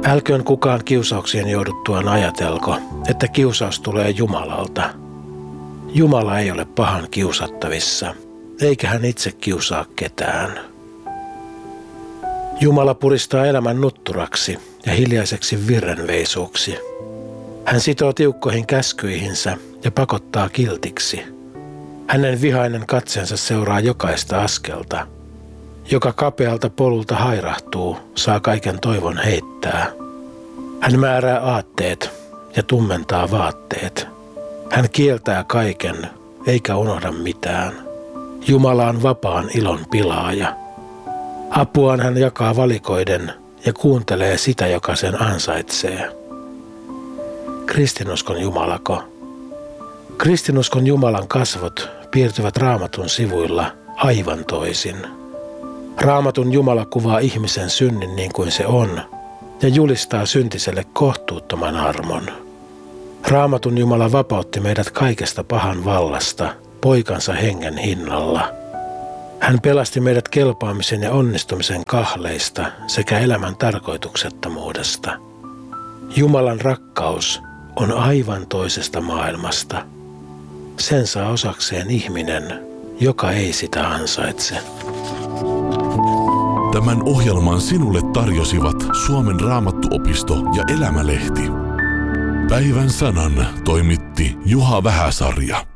Älköön kukaan kiusauksien jouduttuaan ajatelko, että kiusaus tulee Jumalalta. Jumala ei ole pahan kiusattavissa, eikä hän itse kiusaa ketään. Jumala puristaa elämän nutturaksi ja hiljaiseksi virrenveisuuksi. Hän sitoo tiukkoihin käskyihinsä ja pakottaa kiltiksi. Hänen vihainen katseensa seuraa jokaista askelta. Joka kapealta polulta hairahtuu, saa kaiken toivon heittää. Hän määrää aatteet ja tummentaa vaatteet. Hän kieltää kaiken, eikä unohda mitään. Jumala on vapaan ilon pilaaja. Apuaan hän jakaa valikoiden ja kuuntelee sitä, joka sen ansaitsee. Kristinuskon Jumalako. Kristinuskon Jumalan kasvot piirtyvät Raamatun sivuilla aivan toisin. Raamatun Jumala kuvaa ihmisen synnin niin kuin se on ja julistaa syntiselle kohtuuttoman armon. Raamatun Jumala vapautti meidät kaikesta pahan vallasta poikansa hengen hinnalla. Hän pelasti meidät kelpaamisen ja onnistumisen kahleista sekä elämän tarkoituksettomuudesta. Jumalan rakkaus on aivan toisesta maailmasta. Sen saa osakseen ihminen, joka ei sitä ansaitse. Tämän ohjelman sinulle tarjosivat Suomen Raamattuopisto ja Elämälehti. Päivän sanan toimitti Juha Vähäsarja.